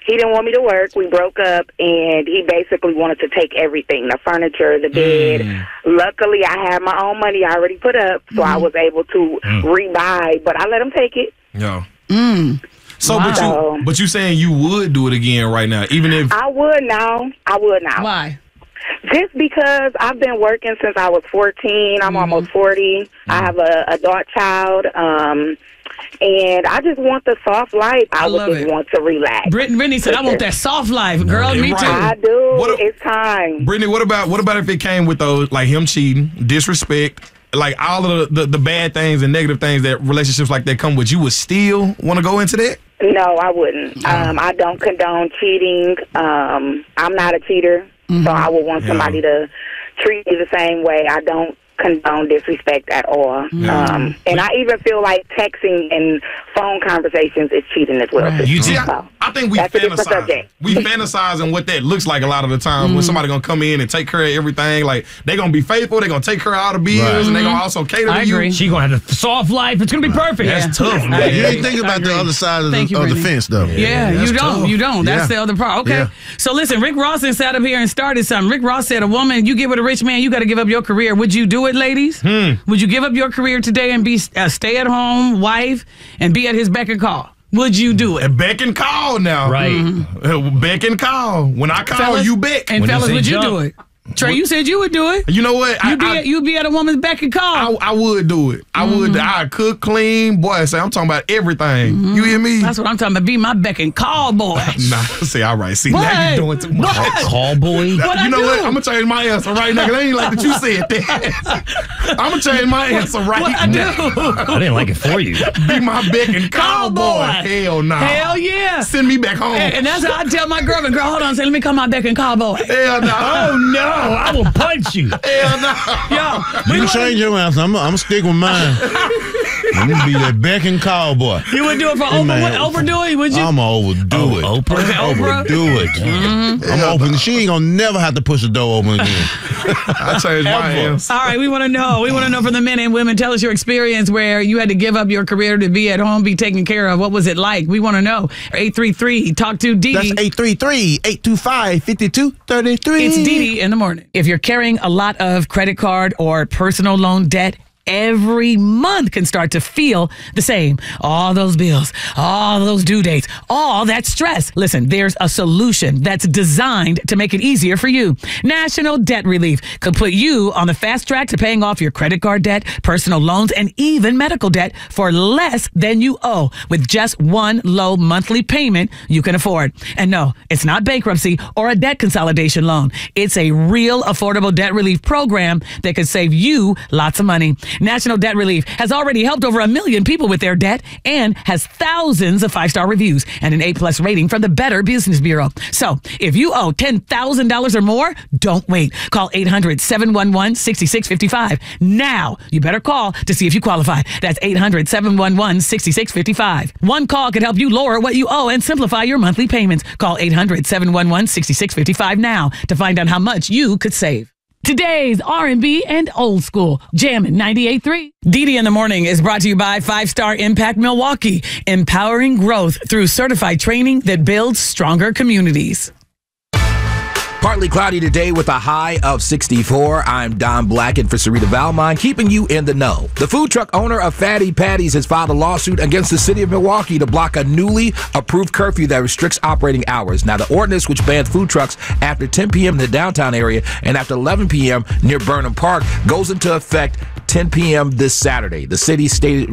he didn't want me to work. We broke up, and he basically wanted to take everything, the furniture, the bed. Luckily, I had my own money I already put up, so I was able to rebuy, but I let him take it. Yeah. So, but you saying you would do it again right now, even if... I would now. Why? Just because I've been working since I was 14. I'm almost 40. I have a adult child. And I just want the soft life. I would just want to relax. Brittany said, I want that soft life. Girl, me too. I do. It's time. Brittany, what about if it came with those, like him cheating, disrespect, like all of the bad things and negative things that relationships like that come with? You would still want to go into that? No, I wouldn't. I don't condone cheating. I'm not a cheater, so I would want somebody to treat me the same way. I don't condone disrespect at all. And I even feel like texting and phone conversations is cheating as well. You see, I think we fantasize. We fantasize on what that looks like a lot of the time when somebody gonna come in and take care of everything. Like, they gonna be faithful, they gonna take care of all the bills, and they gonna also cater to you. She gonna have a soft life. It's gonna be perfect. That's tough, man. You ain't think about the other side of the fence, though. Yeah, you don't. That's the other part. Okay. So listen, Rick Ross sat up here and started something. Rick Ross said, a woman, you give with a rich man, you got to give up your career. Would you do it, ladies? Would you give up your career today and be a stay-at-home wife and be at his beck and call? Would you do it? Beck and call now. Right. Beck and call. When I call, fellas, you beck. And fellas, would you do it? Trey, you said you would do it. You know what? You'd be at a woman's beck and call. I would do it. I would. I cook, clean. Boy, I'm talking about everything. You hear me? That's what I'm talking about. Be my beck and call boy. Nah, see, all right. See, now you doing too much. Call boy? You know what? I'm going to change my answer right now, because I ain't like that you said that. I'm going to change my answer right now. I didn't like it for you. Be my beck and call boy. Hell no. Hell yeah. Send me back home. And that's how I tell my girlfriend, girl, hold on, say, let me call my beck and call boy. Hell no. Oh, no. I will punch you. Hell no. Yo, You can change your answer. I'm going to stick with mine. I'm going to be that beck and call boy. You would do it for Oprah? Overdo it? Would you? I'm going to overdo it. Oprah? Overdo it. I'm open. She ain't going to never have to push the door open again. I changed my answer. All right, we want to know. We want to know from the men and women. Tell us your experience where you had to give up your career to be at home, be taken care of. What was it like? We want to know. 833, talk to Dee Dee. That's 833-825-5233. It's Dee Dee in the morning. If you're carrying a lot of credit card or personal loan debt, every month can start to feel the same. All those bills, all those due dates, all that stress. Listen, there's a solution that's designed to make it easier for you. National Debt Relief could put you on the fast track to paying off your credit card debt, personal loans, and even medical debt for less than you owe with just one low monthly payment you can afford. And no, it's not bankruptcy or a debt consolidation loan. It's a real affordable debt relief program that could save you lots of money. National Debt Relief has already helped over 1 million people with their debt and has thousands of 5-star reviews and an A+ rating from the Better Business Bureau. So if you owe $10,000 or more, don't wait. Call 800-711-6655. Now, you better call to see if you qualify. That's 800-711-6655. One call could help you lower what you owe and simplify your monthly payments. Call 800-711-6655 now to find out how much you could save. Today's R&B and old school. Jammin' 98.3. Dee Dee in the Morning is brought to you by 5-Star Impact Milwaukee, empowering growth through certified training that builds stronger communities. Partly cloudy today with a high of 64. I'm Don Blackett for Sarita Valmont, keeping you in the know. The food truck owner of Fatty Patties has filed a lawsuit against the city of Milwaukee to block a newly approved curfew that restricts operating hours. Now, the ordinance, which bans food trucks after 10 p.m. in the downtown area and after 11 p.m. near Burnham Park, goes into effect 10 p.m. this Saturday. The city stated